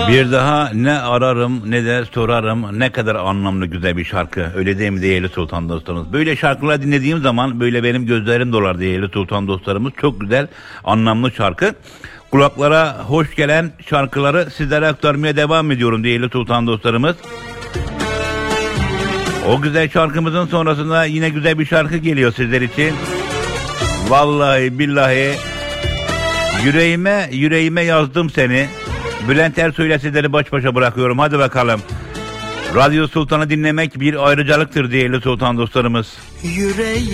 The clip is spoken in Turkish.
Bir daha ne ararım ne de sorarım, ne kadar anlamlı güzel bir şarkı. Öyle değil mi değerli sultan dostlarımız? Böyle şarkılar dinlediğim zaman böyle benim gözlerim dolar değerli sultan dostlarımız. Çok güzel anlamlı şarkı. Kulaklara hoş gelen şarkıları sizlere aktarmaya devam ediyorum değerli sultan dostlarımız. O güzel şarkımızın sonrasında yine güzel bir şarkı geliyor sizler için. Vallahi billahi yüreğime yazdım seni. Bülent Ersoy'la sizleri baş başa bırakıyorum. Hadi bakalım. Radyo Sultan'ı dinlemek bir ayrıcalıktır değerli sultan dostlarımız.